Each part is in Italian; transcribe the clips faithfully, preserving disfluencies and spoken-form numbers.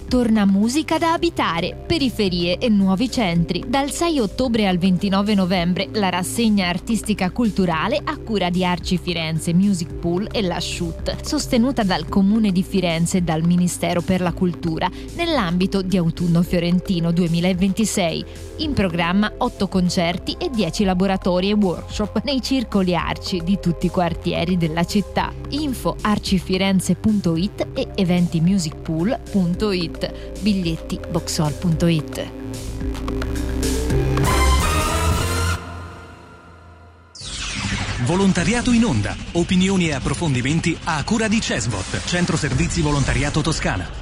Torna musica da abitare, periferie e nuovi centri. Dal sei ottobre al ventinove novembre la rassegna artistica culturale a cura di Arci Firenze Music Pool e la Shoot, sostenuta dal Comune di Firenze e dal Ministero per la Cultura nell'ambito di Autunno Fiorentino duemilaventisei. In programma otto concerti e dieci laboratori e workshop nei circoli Arci di tutti i quartieri della città. Info arcifirenze punto it e eventimusicpool punto it. Biglietti boxhall punto it. Volontariato in onda. Opinioni e approfondimenti a cura di Cesbot, Centro Servizi Volontariato Toscana.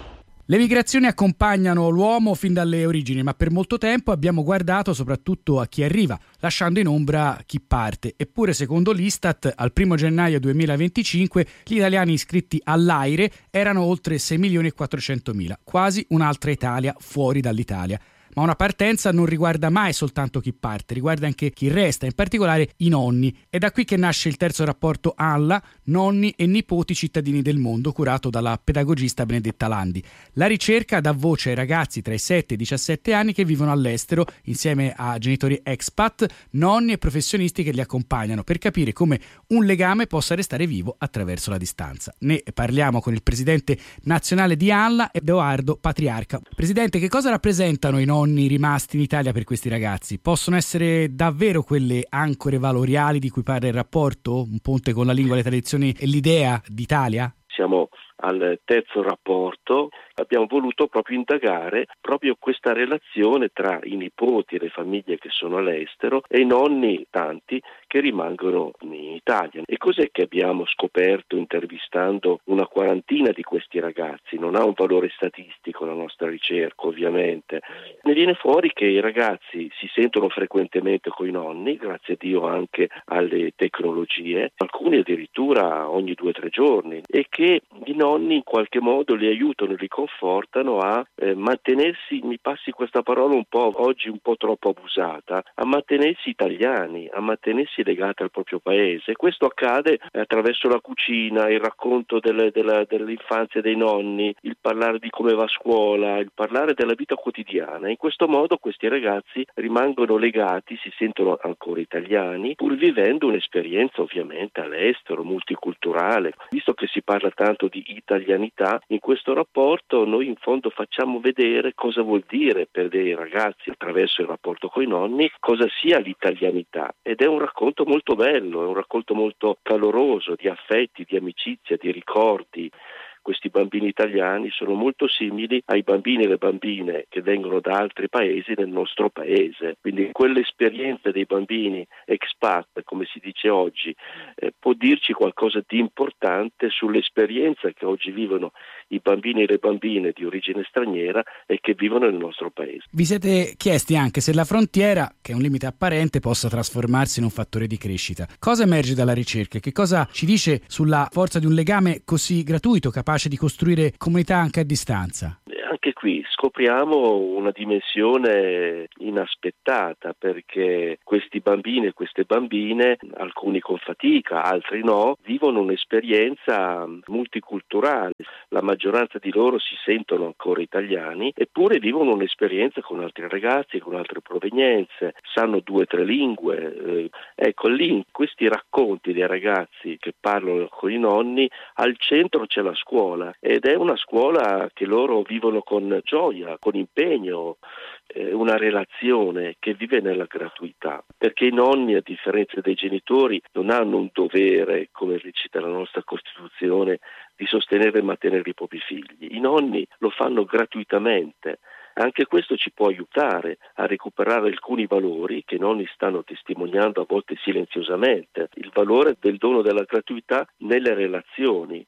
Le migrazioni accompagnano l'uomo fin dalle origini, ma per molto tempo abbiamo guardato soprattutto a chi arriva, lasciando in ombra chi parte. Eppure, secondo l'Istat, al primo gennaio duemilaventicinque gli italiani iscritti all'AIRE erano oltre sei milioni e quattrocentomila, quasi un'altra Italia fuori dall'Italia. Ma una partenza non riguarda mai soltanto chi parte, riguarda anche chi resta, in particolare i nonni. È da qui che nasce il terzo rapporto ANLA, Nonni e Nipoti Cittadini del Mondo, curato dalla pedagogista Benedetta Landi. La ricerca dà voce ai ragazzi tra i sette e i diciassette anni che vivono all'estero, insieme a genitori expat, nonni e professionisti che li accompagnano, per capire come un legame possa restare vivo attraverso la distanza. Ne parliamo con il presidente nazionale di ANLA, Edoardo Patriarca. Presidente, che cosa rappresentano i nonni rimasti in Italia per questi ragazzi? Possono essere davvero quelle ancore valoriali di cui parla il rapporto? Un ponte con la lingua, le tradizioni e l'idea d'Italia? Siamo al terzo rapporto, abbiamo voluto proprio indagare proprio questa relazione tra i nipoti e le famiglie che sono all'estero e i nonni, tanti, che rimangono in Italia. E cos'è che abbiamo scoperto intervistando una quarantina di questi ragazzi? Non ha un valore statistico la nostra ricerca, ovviamente. Ne viene fuori che i ragazzi si sentono frequentemente coi nonni, grazie a Dio anche alle tecnologie, alcuni addirittura ogni due o tre giorni, e che i nonni in qualche modo li aiutano, li confortano a eh, mantenersi, mi passi questa parola un po' oggi un po' troppo abusata, a mantenersi italiani, a mantenersi legati al proprio paese. Questo accade attraverso la cucina, il racconto delle, della, dell'infanzia dei nonni, il parlare di come va a scuola, il parlare della vita quotidiana. In questo modo questi ragazzi rimangono legati, si sentono ancora italiani, pur vivendo un'esperienza ovviamente all'estero, multiculturale. Visto che si parla tanto di italianità, in questo rapporto noi in fondo facciamo vedere cosa vuol dire per dei ragazzi, attraverso il rapporto coi nonni, cosa sia l'italianità. Ed è un racconto molto bello, è un racconto molto caloroso di affetti, di amicizia, di ricordi. Questi bambini italiani sono molto simili ai bambini e le bambine che vengono da altri paesi nel nostro paese. Quindi quell'esperienza dei bambini expat, come si dice oggi, eh, può dirci qualcosa di importante sull'esperienza che oggi vivono i bambini e le bambine di origine straniera e che vivono nel nostro paese. Vi siete chiesti anche se la frontiera, che è un limite apparente, possa trasformarsi in un fattore di crescita. Cosa emerge dalla ricerca? Che cosa ci dice sulla forza di un legame così gratuito, capace di costruire comunità anche a distanza? Anche qui scopriamo una dimensione inaspettata, perché questi bambini e queste bambine, alcuni con fatica, altri no, vivono un'esperienza multiculturale. La maggioranza di loro si sentono ancora italiani, eppure vivono un'esperienza con altri ragazzi, con altre provenienze, sanno due o tre lingue. Ecco, lì in questi racconti dei ragazzi che parlano con i nonni, al centro c'è la scuola, ed è una scuola che loro vivono con gioia, con impegno, eh, una relazione che vive nella gratuità, perché i nonni, a differenza dei genitori, non hanno un dovere, come recita la nostra Costituzione, di sostenere e mantenere i propri figli. I nonni lo fanno gratuitamente. Anche questo ci può aiutare a recuperare alcuni valori che i nonni stanno testimoniando a volte silenziosamente, il valore del dono della gratuità nelle relazioni.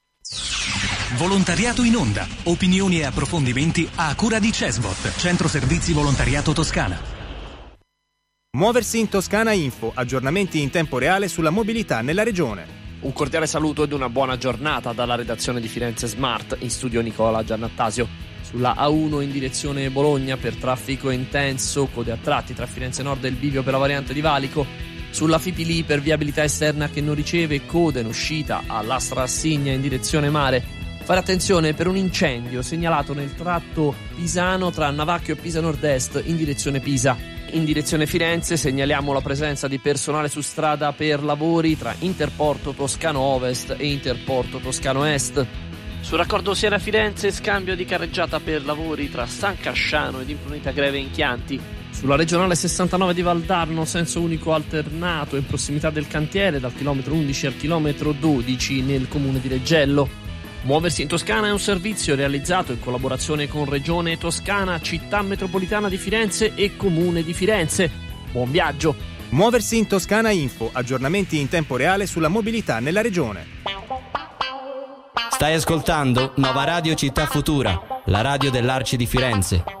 Volontariato in onda. Opinioni e approfondimenti a cura di Cesbot, Centro Servizi Volontariato Toscana. Muoversi in Toscana Info, aggiornamenti in tempo reale sulla mobilità nella regione. Un cordiale saluto ed una buona giornata dalla redazione di Firenze Smart, in studio Nicola Giannattasio. Sulla A uno in direzione Bologna per traffico intenso, code a tratti tra Firenze Nord e il bivio per la variante di Valico. Sulla Fipili per viabilità esterna che non riceve, code in uscita all'Astra Assigna in direzione mare. Fare attenzione per un incendio segnalato nel tratto pisano tra Navacchio e Pisa Nord-Est in direzione Pisa. In direzione Firenze segnaliamo la presenza di personale su strada per lavori tra Interporto Toscano Ovest e Interporto Toscano Est. Sul raccordo Siena-Firenze scambio di carreggiata per lavori tra San Casciano ed Imprunita Greve in Chianti. Sulla regionale sessantanove di Valdarno senso unico alternato in prossimità del cantiere dal chilometro undici al chilometro dodici nel comune di Reggello. Muoversi in Toscana è un servizio realizzato in collaborazione con Regione Toscana, Città Metropolitana di Firenze e Comune di Firenze. Buon viaggio! Muoversi in Toscana Info, aggiornamenti in tempo reale sulla mobilità nella regione. Stai ascoltando Nova Radio Città Futura, la radio dell'Arci di Firenze.